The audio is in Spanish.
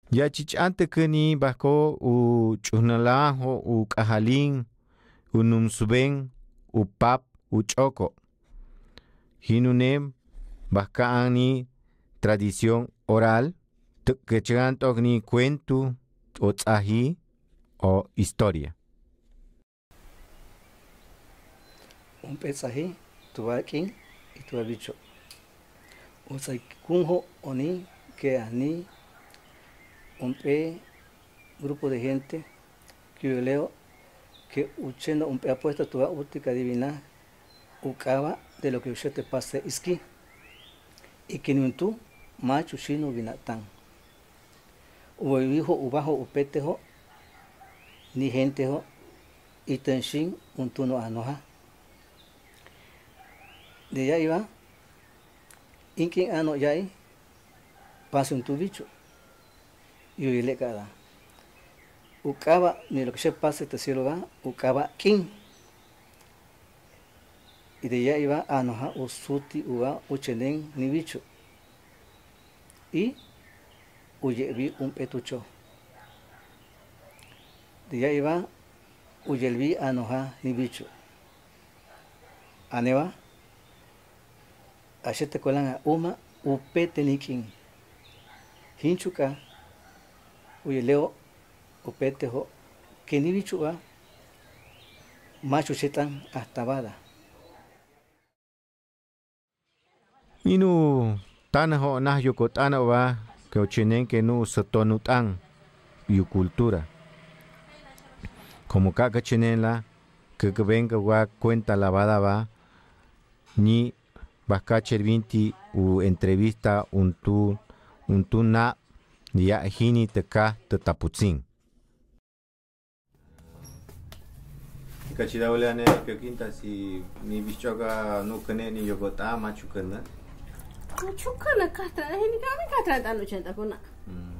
Ya chichante kani bako u chunalajo u kajalin u numsuben u pap u choko. Hinunem bakani tradición oral que ni cuento o tzahi o historia. Un pesaje, tuvaquín y tuvabicho. O sea, kunjo oni que ani un grupo de gente que yo leo que uchendo un apuesta tu útica divina ucaba de lo que usted te pase iski y que ni tú macho chino vinatán o hijo ubajo upetejo ni gente ho y tenshin un tuno anoja de allá iba inkin ano yai pase un tu bicho y le cada ucaba ni lo que se pase te cielo va ucaba king y de allá iba anoja usuti uva uchenen ni bicho y uyevi un petucho de allá iba uyelvi anoja ni bicho aneva achete colan a uma upete nikin hinchuka uyeleo upete ho que ni bicho va macho chetan hasta bada Inu tanajo nah yukotana wa que ochinen que no sotonutan yu cultura. Como caca chinela que venga wa cuenta lavada va ni bascacher vinti u entrevista un tu na ya hini teka te taputzin. Kachida oleane que quinta si ni bichoga no kene ni yogota machu kana. Machu kana kata, hini kami kata anu chenta kuna.